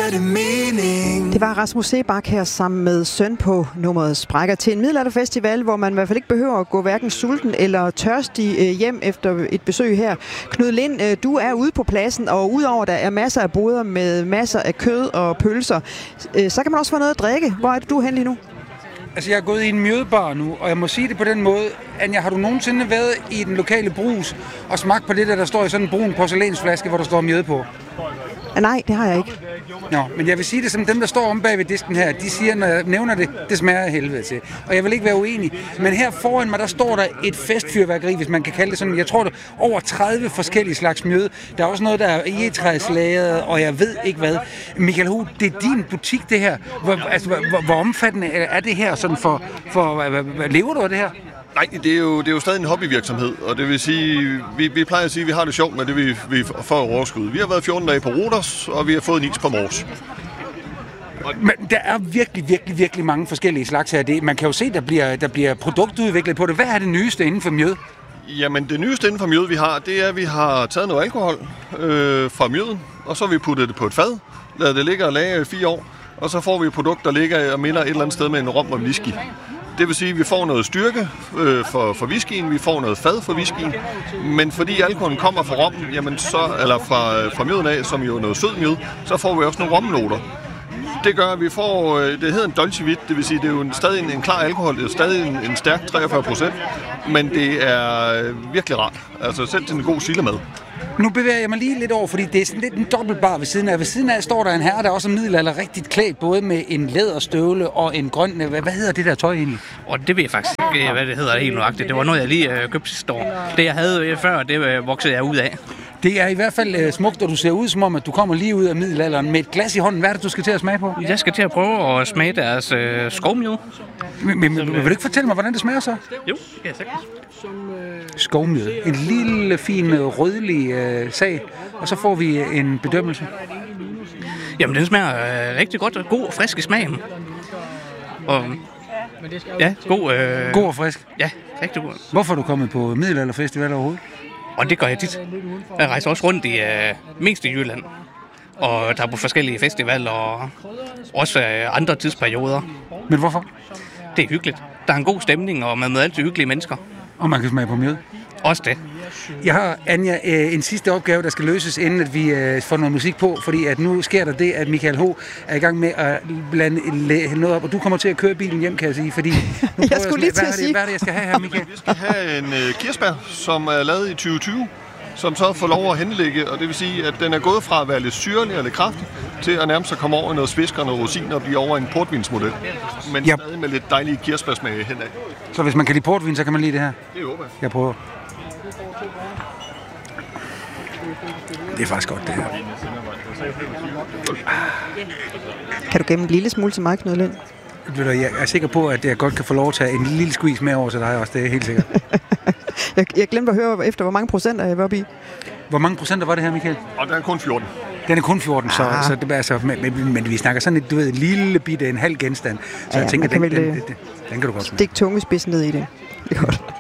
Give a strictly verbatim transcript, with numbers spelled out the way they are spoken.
giver det mening. Det var Rasmus Seebach her sammen med søn på nummeret Sprækker til en middelalderfestival, hvor man i hvert fald ikke behøver at gå hverken sulten eller tørstig hjem efter et besøg her. Knud Lind, du er ude på pladsen, og udover der er masser af boder med masser af kød og pølser, så kan man også få noget at drikke. Hvor er det, du er hen lige nu? Altså, jeg er gået i en mjødbar nu, og jeg må sige det på den måde, Anja, har du nogensinde været i den lokale brus og smagt på det der, der står i sådan en brun porcelænsflaske, hvor der står mjød på? Nej, det har jeg ikke. Nå, men jeg vil sige det som dem, der står om bag ved disken her, de siger, når jeg nævner det, det smager af helvede til. Og jeg vil ikke være uenig. Men her foran mig, der står der et festfyrværkeri, hvis man kan kalde det sådan. Jeg tror, det er over tredive forskellige slags mjød. Der er også noget, der er egetræslagret, og jeg ved ikke hvad. Michael Ho, det er din butik, det her. Hvor, altså, hvor, hvor omfattende er det her sådan for... for hvad, hvad, lever du af det her? Nej, det er, jo, det er jo stadig en hobbyvirksomhed, og det vil sige, vi, vi plejer at sige, at vi har det sjovt med det, vi, vi får overskud. Vi har været fjorten dage på Rodos, og vi har fået en is på Mors. Men der er virkelig, virkelig, virkelig mange forskellige slags her. Det, man kan jo se, der bliver, der bliver produktudviklet på det. Hvad er det nyeste inden for mjød? Jamen, det nyeste inden for mjød, vi har, det er, at vi har taget noget alkohol øh, fra mjøden, og så har vi puttet det på et fad, ladet det ligge og lage i fire år, og så får vi et produkt, der ligger og minder et eller andet sted med en rom og whisky. Det vil sige, at vi får noget styrke øh, for, for whiskyen, vi får noget fad for whiskyen, men fordi alkoholen kommer fra rommen, jamen så, eller fra, fra mjøden af, som jo er noget sød mjød, så får vi også nogle romnoter. Det gør, at vi får, det hedder en Dolce Vita, det vil sige, det er jo en, stadig en, en klar alkohol, det er stadig en, en stærk treogfyrre procent, men det er virkelig rart, altså selv til en god sillemad. Nu bevæger jeg mig lige lidt over, fordi det er sådan lidt en dobbeltbar ved siden af. Ved siden af står der en herre, der også er middelalder rigtigt klædt, både med en læderstøvle og en grøn... Hvad, hvad hedder det der tøj egentlig? Og det ved jeg faktisk ikke, hvad det hedder helt nøjagtigt. Det var noget, jeg lige øh, købte sidste år. Det, jeg havde før, det øh, voksede jeg ud af. Det er i hvert fald øh, smukt, og du ser ud som om, at du kommer lige ud af middelalderen med et glas i hånden. Hvad er det, du skal til at smage på? Jeg skal til at prøve at smage deres øh, skovmjød. Men, men vil du ikke fortælle mig, hvordan det smager så? Jo, det kan jeg sagtens. Skovmjød. En lille, fin, rødlig øh, sag, og så får vi en bedømmelse. Jamen, den smager øh, rigtig godt og god og frisk i smagen. Og ja, god... Øh, god og frisk? Ja, rigtig god. Hvorfor er du kommet på middelalderfestival overhovedet? Og det gør jeg tit. Jeg rejser også rundt i øh, mest i Jylland. Og der er på forskellige festivaler og også øh, andre tidsperioder. Men hvorfor? Det er hyggeligt. Der er en god stemning, og man møder altid hyggelige mennesker. Og man kan smage på mjød? Også det. Jeg har, Anja, en sidste opgave, der skal løses, inden at vi får noget musik på, fordi at nu sker der det, at Michael Ho er i gang med at blande noget op, og du kommer til at køre bilen hjem, kan jeg sige, fordi... Nu jeg skulle lige til at sige... Hvad er det, jeg skal have her, Michael? Vi skal have en uh, kirsebær, som er lavet i tyve tyve, som så får lov at henligge, og det vil sige, at den er gået fra at være lidt syrlig og lidt kraftig, til at nærmest at komme over i noget svisker og noget rosin og blive over en portvinsmodel. Men ja. Stadig med lidt dejlige kirsebærsmag henad. Så hvis man kan lide portvin, så kan man lide det her? Det håber jeg. Jeg prøver. Det er faktisk godt, det her. Kan du gemme en lille smule til mig, Knud Lind? Jeg er sikker på, at jeg godt kan få lov at tage en lille squeeze med over til dig også. Det er helt sikkert. jeg, jeg glemte at høre efter, hvor mange procenter jeg var oppe i. Hvor mange procenter var det her, Michael? Og den er kun fjorten. Den er kun fjorten, så, så det er altså, men, men vi snakker sådan et, du ved, lille bitte, en halv genstand. Så ja, jeg tænker, den, den, den, den, den kan du godt smage. Stik tungespidsen ned i det. Det er godt.